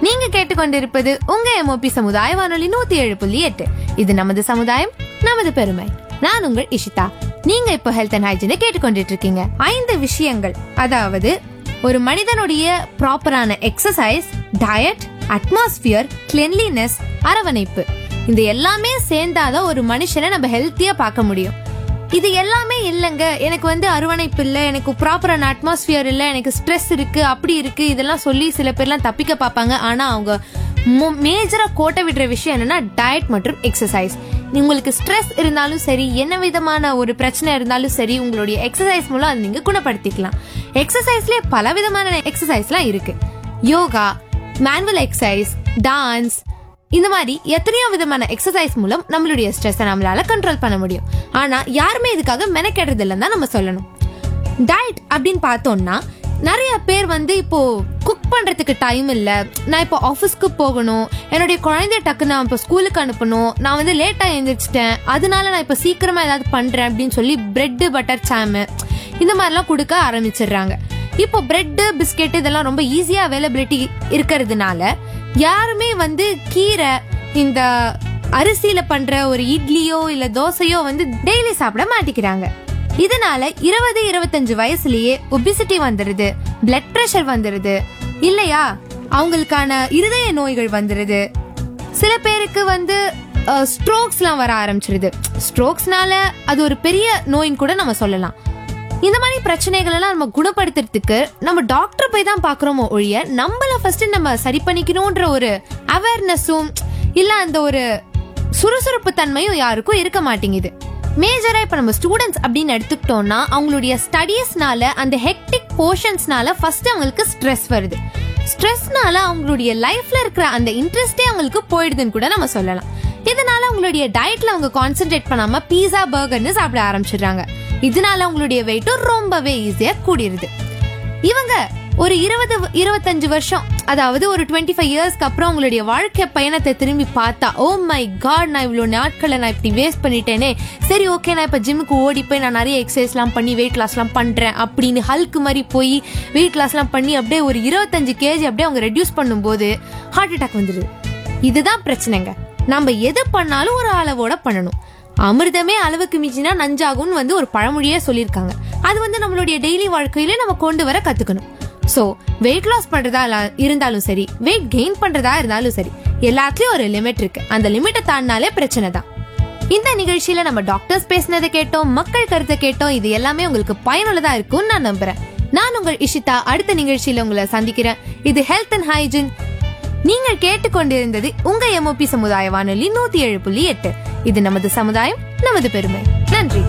நீங்க கேட்டுக்கொண்டிருப்பது உங்க MOP சமுதாய வானொலி 107.8. இது நமது சமுதாயம், நமது பெருமை. நான் உங்கள் இஷிதா. நீங்க இப்போ ஹெல்த் அண்ட் ஹைஜீனை கேட்டுக்கொண்டிட்டு இருக்கீங்க. 5 விஷயங்கள், அதாவது ஒரு மனிதனுடைய ப்ராப்பரான எக்ஸசைஸ், டயட், அட்மாஸ்பியர், கிளென்லினஸ், அரவணைப்பு, இந்த எல்லாமே சேர்ந்தாதான் ஒரு மனுஷனை நம்ம ஹெல்த்தியா பார்க்க முடியும். இது எல்லாமே இல்லைங்க, எனக்கு அரவணைப்பு இல்லை, எனக்கு ப்ராப்பரான அட்மாஸ்பியர் இல்லை, எனக்கு ஸ்ட்ரெஸ் இருக்கு, அப்படி இருக்கு, இதெல்லாம் சொல்லி சில பேர்லாம் தப்பிக்க பார்ப்பாங்க. ஆனா அவங்க மேஜரா கோட்டை விடுற விஷயம் என்னன்னா டயட் மற்றும் எக்ஸசைஸ். உங்களுக்கு ஸ்ட்ரெஸ் இருந்தாலும் சரி, என்ன விதமான ஒரு பிரச்சனை இருந்தாலும் சரி, உங்களுடைய எக்ஸசைஸ் மூலம் அதை நீங்க குணப்படுத்திக்கலாம். எக்ஸசைஸ்லயே பல விதமான எக்ஸசைஸ்லாம் இருக்கு. யோகா, மேனுவல் எக்ஸசைஸ், டான்ஸ், இந்த மாதிரி எத்தனையோ விதமான எக்ஸசைஸ் மூலம் நம்மளுடைய ஸ்ட்ரெஸ்ஸை நம்மளால கண்ட்ரோல் பண்ண முடியும். ஆனா யாருமே இதுக்காக மெனக்கெடுறது இல்லைன்னு தான் நம்ம சொல்லணும். டயட் அப்படின்னு பார்த்தோம்னா நிறைய பேர் இப்போ குக் பண்றதுக்கு டைம் இல்ல, நான் இப்போ ஆஃபீஸ்க்கு போகணும், என்னுடைய குழந்தைய டக்கு நான் இப்போ ஸ்கூலுக்கு அனுப்பணும், நான் லேட்டா எழுந்திரிச்சிட்டேன், அதனால நான் இப்போ சீக்கிரமா ஏதாவது பண்றேன் அப்படின்னு சொல்லி பிரெட், பட்டர், ஜாம் இந்த மாதிரிலாம் கொடுக்க ஆரம்பிச்சிடுறாங்க. இப்போ பிரெட், பிஸ்கெட் இதெல்லாம் ரொம்ப ஈஸியா அவைலபிலிட்டி இருக்கிறதுனால யாருமே கீரை, இந்த அரிசியில பண்ற ஒரு இட்லியோ இல்ல தோசையோ டெய்லி சாப்பிட மாட்டேங்கிறாங்க. இதனால 20-25 வயசுலயே ஒபிசிட்டி வந்துருது, பிளட் பிரஷர் வந்துருது, இல்லையா அவங்களுக்கான இருதய நோய்கள் வந்துருது. சில பேருக்கு ஸ்ட்ரோக்ஸ்லாம் வர ஆரம்பிச்சிருது. ஸ்ட்ரோக்ஸ்னால அது ஒரு பெரிய நோயின்னு கூட நம்ம சொல்லலாம். இந்த மாதிரி பிரச்சனைகள் எல்லாம் நம்ம குணப்படுத்துறதுக்கு நம்ம டாக்டர் போய் தான் பாக்குறோமோ ஒழிய நம்மள ஃபர்ஸ்ட் நம்ம சரி பண்ணிக்கணும்ன்ற ஒரு அவேர்னஸும் இல்ல அந்த ஒரு சுறுசுறுப்பு தன்மையும் யாருக்கும் இருக்க மாட்டேங்குது. மேஜரா இப்ப நம்ம ஸ்டூடெண்ட்ஸ் அப்படின்னு எடுத்துக்கிட்டோம்னா அவங்களுடைய ஸ்டடீஸ்னால, அந்த ஹெக்டிக் போர்ஷன்ஸ்னால ஃபர்ஸ்ட் அவங்களுக்கு ஸ்ட்ரெஸ் வருது. ஸ்ட்ரெஸ்னால அவங்களுடைய லைஃப்ல இருக்கிற அந்த இன்ட்ரெஸ்டே அவங்களுக்கு போயிடுதுன்னு கூட நம்ம சொல்லலாம். இதனால அவங்களுடைய டயட்ல அவங்க கான்சென்ட்ரேட் பண்ணாம பீஸா, பர்கர்னு சாப்பிட ஆரம்பிச்சிடுறாங்க. இதனால அவங்களுடைய வெயிட்டும் ரொம்பவே ஈஸியா கூடிருது. இவங்க ஒரு 20-25 வருஷம், அதாவது ஒரு 25 இயர்ஸ்க்கு அப்புறம் அவங்களுடைய வாழ்க்கை பயணத்தை திரும்பி பார்த்தா, ஓ மை காட், நான் இவ்வளவு நாட்களை நான் இப்படி வேஸ்ட் பண்ணிட்டேனே, சரி ஓகே நான் இப்ப ஜிம்முக்கு ஓடி போய் நான் நிறைய எக்ஸசைஸ் எல்லாம் பண்ணி வெயிட் லாஸ் எல்லாம் பண்றேன் அப்படின்னு ஹல்க் மாதிரி போய் வெயிட் லாஸ் எல்லாம் பண்ணி அப்படியே ஒரு 25 kg அப்படியே அவங்க ரெடியூஸ் பண்ணும் போது ஹார்ட் அட்டாக் வந்துருது. இதுதான் பிரச்சனைங்க. நம்ம எது பண்ணாலும் ஒரு அளவோட பண்ணணும். அமிர்தமே அளவுக்கு மிஞ்சினா நஞ்சாகும்னு ஒரு பழமொழியே சொல்லியிருக்காங்க. அது நம்மளுடைய டெய்லி வாழ்க்கையில நம்ம கொண்டு வர கத்துக்கணும். சோ வெயிட் லாஸ் பண்றதா இருந்தாலும் சரி, வெயிட் கெயின் பண்றதா இருந்தாலும் சரி, எல்லாத்துலயும் ஒரு லிமிட் இருக்கு. அந்த லிமிட்டை தாண்டினாலே பிரச்சனை தான். இந்த நிகழ்ச்சியில நம்ம டாக்டர்ஸ் பேசினதை கேட்டோம், மக்கள் கருத்தை கேட்டோம். இது எல்லாமே உங்களுக்கு பயனுள்ளதா இருக்கும்னு நான் நம்புறேன். நான் உங்கள் இஷிதா. அடுத்த நிகழ்ச்சியில உங்களை சந்திக்கிறேன். இது ஹெல்த் அண்ட் ஹைஜீன். நீங்கள் கேட்டுக்கொண்டிருந்தது உங்க MOP சமுதாய வானொலி 107.8. இது நமது சமுதாயம், நமது பெருமை. நன்றி.